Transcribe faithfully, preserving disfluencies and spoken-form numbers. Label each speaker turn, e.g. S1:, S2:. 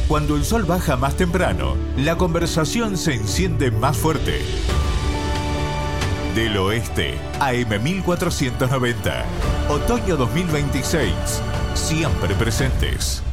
S1: Cuando el sol baja más temprano, la conversación se enciende más fuerte. Del Oeste, A M mil cuatrocientos noventa. Otoño dos mil veintiséis. Siempre presentes.